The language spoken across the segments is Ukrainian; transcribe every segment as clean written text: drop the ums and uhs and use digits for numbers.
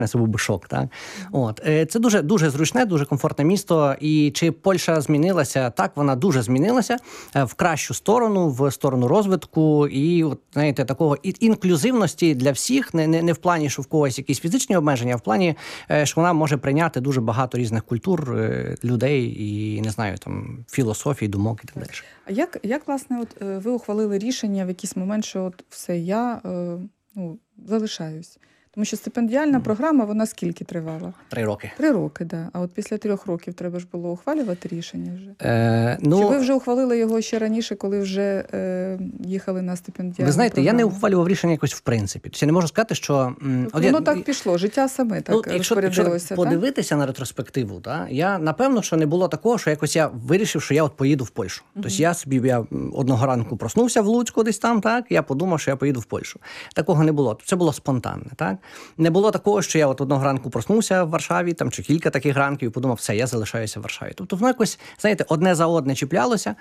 Це був би шок, так? Це дуже зручне, дуже комфортне місто. І чи Польща змінилася? Так, вона дуже змінилася в кращу сторону, в сторону розвитку і, знаєте, такого інклюзивності для всіх, не в плані, що в когось якісь фізичні обмеження, а в плані, що вона може прийняти дуже багато різних культур, людей і, не знаю, там, філософій, думок і так далі. А як власне, ви ухвалили рішення в якийсь момент, що все, я залишаюсь? Тому що стипендіальна програма, вона скільки тривала? 3 роки. 3 роки, да. А от після 3 років треба ж було ухвалювати рішення вже? Чи ви вже ухвалили його ще раніше, коли вже їхали на стипендіальну Ви знаєте, програму? я не ухвалював рішення якось в принципі. Тобто я не можу сказати, що... Воно так пішло, життя саме так розпорядилося. Якщо подивитися на ретроспективу, я, напевно, що не було такого, що якось я вирішив, що я поїду в Польщу. Тобто я одного ранку проснувся в Луцьку десь там, так, я подумав, що я поїду в Польщу. Такого не було. Це було спонтанне, так. Не було такого, що я одного ранку проснувся в Варшаві, там, чи кілька таких ранків, і подумав, все, я залишаюся в Варшаві. Тобто воно якось, знаєте, одне за одне чіплялося.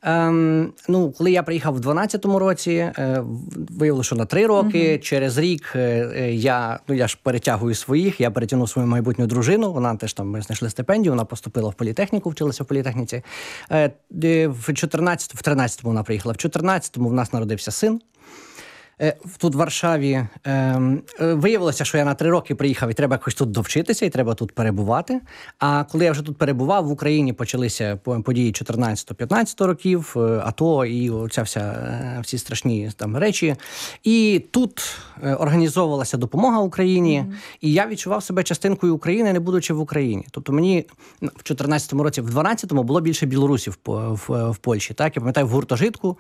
Коли я приїхав в 12-му році, виявилося, що на 3 роки, через рік я ж перетягую своїх, я перетягнув свою майбутню дружину, вона теж там, ми знайшли стипендію, вона поступила в політехніку, вчилася в політехніці. В 13-му вона приїхала, в 14-му в нас народився син. Тут в Варшаві виявилося, що я на 3 роки приїхав і треба якось тут довчитися, і треба тут перебувати. А коли я вже тут перебував, в Україні почалися події 14-15 років, АТО і всі страшні там речі. І тут організовувалася допомога Україні, і я відчував себе частинкою України, не будучи в Україні. Тобто мені в 14-му році, в 12-му було більше білорусів в Польщі. Так? Я пам'ятаю, в гуртожитку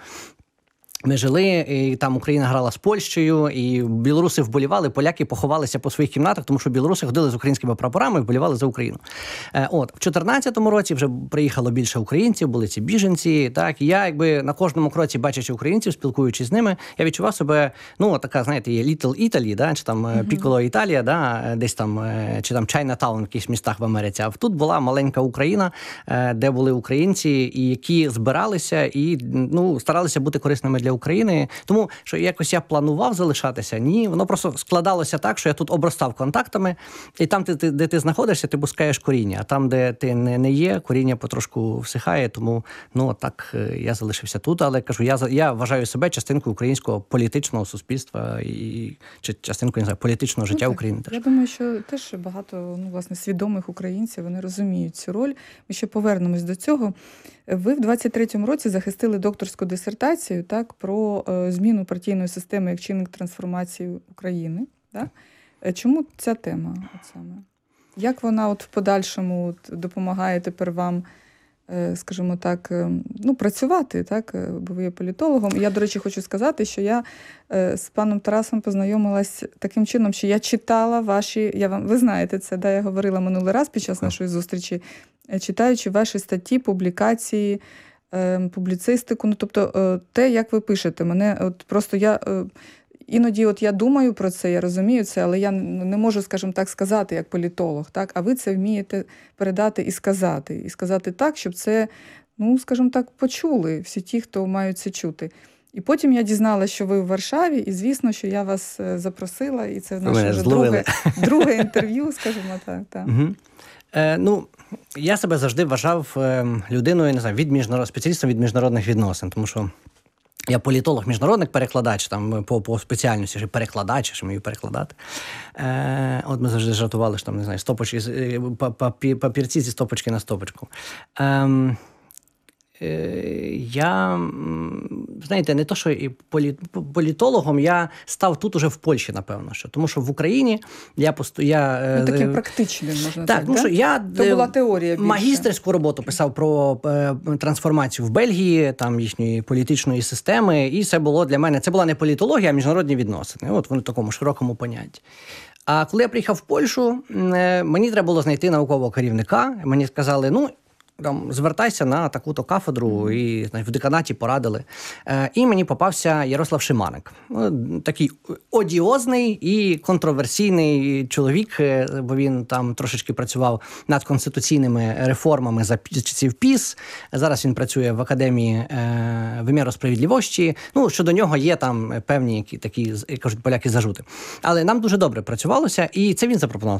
ми жили, і там Україна грала з Польщею, і білоруси вболівали, поляки поховалися по своїх кімнатах, тому що білоруси ходили з українськими прапорами і вболівали за Україну. В 14-му році вже приїхало більше українців, були ці біженці, так, і я якби на кожному кроці, бачачи українців, спілкуючись з ними, я відчував себе, така, знаєте, є Little Italy, да, чи там Piccolo Italia, да, десь там, чи там Chinatown в якихось містах в Америці, а тут була маленька Україна, де були українці, і які збиралися і, старалися бути корисними для України. Тому, що якось я планував залишатися, ні. Воно просто складалося так, що я тут обростав контактами, і там, де ти знаходишся, ти пускаєш коріння. А там, де ти не є, коріння потрошку всихає. Тому, так я залишився тут. Але, кажу, я вважаю себе частинкою українського політичного суспільства чи частинкою, не знаю, політичного життя України. Я думаю, що теж багато, власне, свідомих українців, вони розуміють цю роль. Ми ще повернемось до цього. Ви в 23-му році захистили докторську дисертацію, так, про зміну партійної системи як чинник трансформації України. Так? Чому ця тема? Саме? Як вона в подальшому допомагає тепер вам, скажімо так, працювати, так? Бо ви є політологом. Я, до речі, хочу сказати, що я з паном Тарасом познайомилась таким чином, що я читала ваші, ви знаєте це, да, я говорила минулий раз під час нашої зустрічі, читаючи ваші статті, публікації, публіцистику, тобто те, як ви пишете. Мене просто іноді я думаю про це, я розумію це, але я не можу, скажімо так, сказати як політолог, так? А ви це вмієте передати і сказати. І сказати так, щоб це, скажімо так, почули всі ті, хто мають це чути. І потім я дізналася, що ви в Варшаві, і звісно, що я вас запросила, і це наше вже друге інтерв'ю, скажімо так. Так. Я себе завжди вважав людиною, не знаю, спеціалістом від міжнародних відносин, тому що я політолог, міжнародник, перекладач, там, по спеціальності, чи перекладач, що вмію перекладати. Ми завжди жартували, що там, не знаю, папірці зі стопочки на стопочку. Я, знаєте, не то, що і політологом, я став тут уже в Польщі, напевно. Тому що в Україні я таким практичним, можна так, сказати, то була теорія більше. Магістерську роботу писав про трансформацію в Бельгії, там їхньої політичної системи, і це було для мене, це була не політологія, а міжнародні відносини. От вони в такому широкому понятті. А коли я приїхав в Польщу, мені треба було знайти наукового керівника. Мені сказали, там, звертайся на таку-то кафедру, і значить, в деканаті порадили. І мені попався Ярослав Шиманик. Такий одіозний і контроверсійний чоловік, бо він там трошечки працював над конституційними реформами за часів ПІС. Зараз він працює в Академії виміру справедливості. Ну, щодо нього є там певні такі, як кажуть поляки, зажути. Але нам дуже добре працювалося, і це він запропонував